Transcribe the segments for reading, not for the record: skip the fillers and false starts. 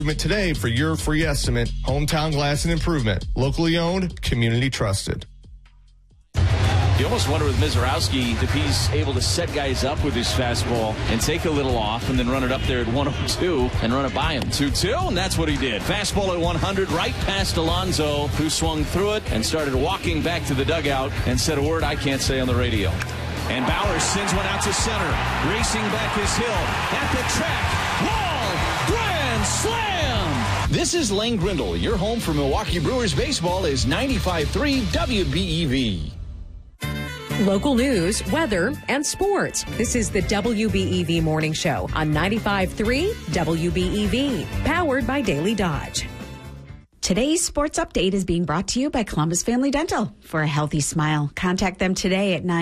Today for your free estimate. Hometown Glass and Improvement. Locally owned, community trusted. You almost wonder with Mizorowski if he's able to set guys up with his fastball and take a little off and then run it up there at 102 and run it by him. 2-2, and that's what he did. Fastball at 100 right past Alonso, who swung through it and started walking back to the dugout and said a word I can't say on the radio. And Bauer sends one out to center, racing back his hill at the track. Wall, grand slam! This is Lane Grindle. Your home for Milwaukee Brewers baseball is 95.3 WBEV. Local news, weather, and sports. This is the WBEV Morning Show on 95.3 WBEV, powered by Daily Dodge. Today's sports update is being brought to you by Columbus Family Dental. For a healthy smile, contact them today at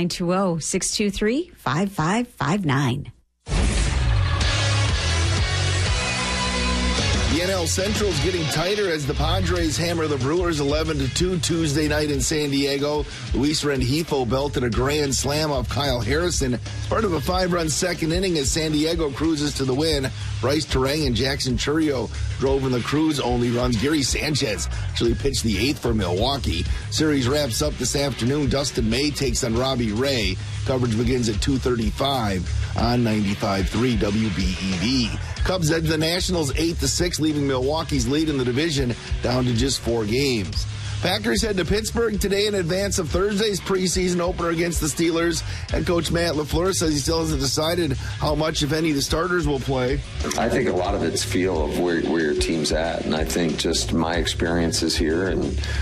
920-623-5559. The NL Central is getting tighter as the Padres hammer the Brewers 11-2 Tuesday night in San Diego. Luis Rengifo belted a grand slam off Kyle Harrison. It's part of a 5-run second inning as San Diego cruises to the win. Bryce Terang and Jackson Chourio drove in the Cruz only runs. Gary Sanchez actually pitched the 8th for Milwaukee. Series wraps up this afternoon. Dustin May takes on Robbie Ray. Coverage begins at 2:35 on 95.3 WBEV. Cubs edge the Nationals 8-6, leaving Milwaukee's lead in the division down to just 4 games. Packers head to Pittsburgh today in advance of Thursday's preseason opener against the Steelers. Head coach Matt LaFleur says he still hasn't decided how much, if any, the starters will play. I think a lot of it's feel of where your team's at, and I think just my experiences here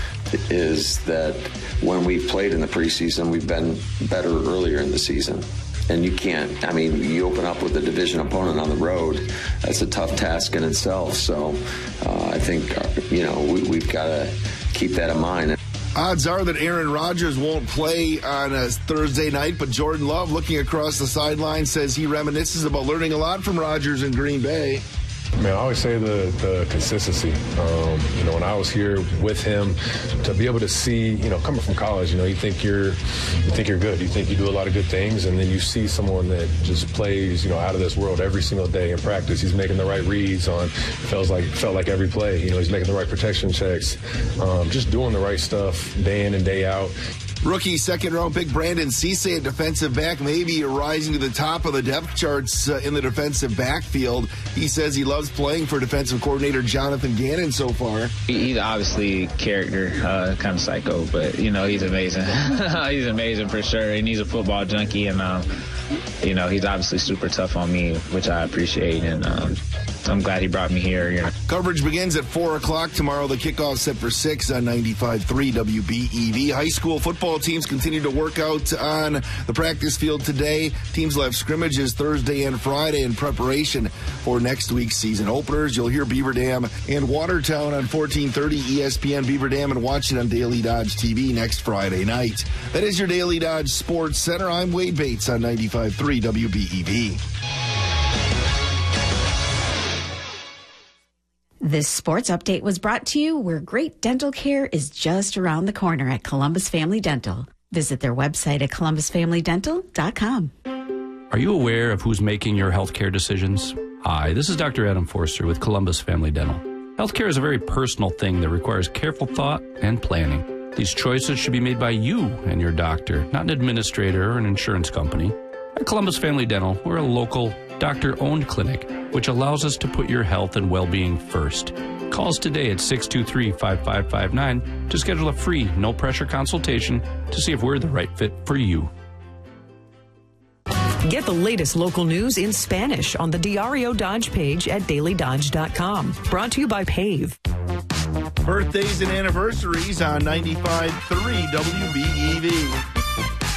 is that when we've played in the preseason, we've been better earlier in the season. And you can't, you open up with a division opponent on the road. That's a tough task in itself. So I think, we've got to keep that in mind. Odds are that Aaron Rodgers won't play on a Thursday night, but Jordan Love, looking across the sideline, says he reminisces about learning a lot from Rodgers in Green Bay. I always say the consistency. When I was here with him, to be able to see, coming from college, you think you're good. You think you do a lot of good things, and then you see someone that just plays, out of this world every single day in practice. He's making the right reads on, felt like every play. He's making the right protection checks, just doing the right stuff day in and day out. Rookie second-round pick Brandon Cisse at defensive back, maybe rising to the top of the depth charts in the defensive backfield. He says he loves playing for defensive coordinator Jonathan Gannon so far. He's obviously a character, kind of psycho, but, he's amazing. He's amazing for sure, and he's a football junkie, and, he's obviously super tough on me, which I appreciate, and I'm glad he brought me here. Coverage begins at 4 o'clock tomorrow. The kickoff set for 6 on 95.3 WBEV. High school football teams continue to work out on the practice field today. Teams will have scrimmages Thursday and Friday in preparation for next week's season openers. You'll hear Beaver Dam and Watertown on 1430 ESPN Beaver Dam, and watch it on Daily Dodge TV next Friday night. That is your Daily Dodge Sports Center. I'm Wade Bates on 95.3 WBEV. This sports update was brought to you where great dental care is just around the corner at Columbus Family Dental. Visit their website at columbusfamilydental.com. Are you aware of who's making your healthcare decisions? Hi, this is Dr. Adam Forster with Columbus Family Dental. Healthcare is a very personal thing that requires careful thought and planning. These choices should be made by you and your doctor, not an administrator or an insurance company. At Columbus Family Dental, we're a local, doctor-owned clinic, which allows us to put your health and well-being first. Call us today at 623-5559 to schedule a free, no-pressure consultation to see if we're the right fit for you. Get the latest local news in Spanish on the Diario Dodge page at dailydodge.com. Brought to you by PAVE. Birthdays and anniversaries on 95.3 WBEV.